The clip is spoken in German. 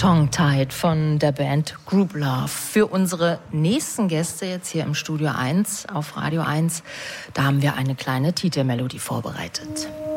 Tongue-Tied von der Band Group Love. Für unsere nächsten Gäste jetzt hier im Studio 1 auf Radio 1, da haben wir eine kleine Titelmelodie vorbereitet.